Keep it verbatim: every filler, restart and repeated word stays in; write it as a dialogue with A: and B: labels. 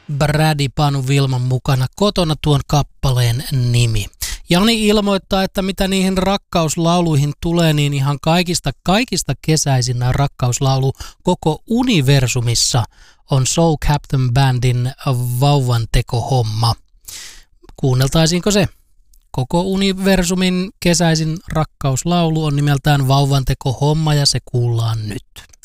A: Brady Panu Vilman mukana kotona tuon kappaleen nimi. Jani ilmoittaa, että mitä niihin rakkauslauluihin tulee, niin ihan kaikista kaikista kesäisin rakkauslaulu koko universumissa on Soul Captain Bandin Vauvantekohomma. Kuunneltaisiinko se? Koko universumin kesäisin rakkauslaulu on nimeltään Vauvantekohomma ja se kuullaan nyt.